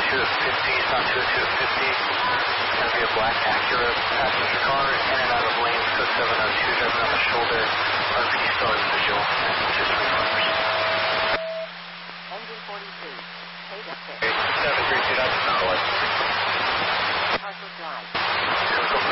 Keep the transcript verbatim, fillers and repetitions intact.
two at fifty, stop two at two at fifty. It's going to be a black Acura passenger car in and out of lane code seven oh two, driving on the shoulder. R P D still is visual, and just reformers. Engine forty-three, paid up there. seven three two, that's not a license.